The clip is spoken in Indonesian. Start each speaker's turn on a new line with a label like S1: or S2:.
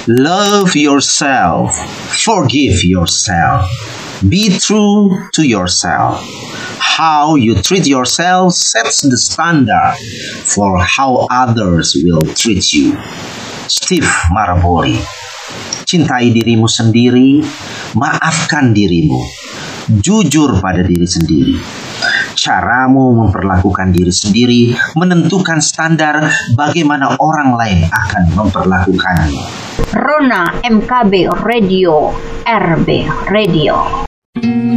S1: Love yourself. Forgive yourself. Be true to yourself. How you treat yourself sets the standard for how others will treat you. Steve Maraboli. Cintai dirimu sendiri, maafkan dirimu, jujur pada diri sendiri. Caramu memperlakukan diri sendiri menentukan standar bagaimana orang lain akan memperlakukanmu.
S2: Rona MKB Radio, RB Radio.